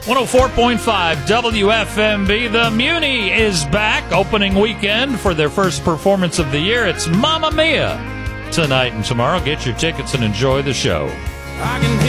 104.5 WFMB. The Muni is back, opening weekend for their first performance of the year. It's Mamma Mia tonight and tomorrow. Get your tickets and enjoy the show.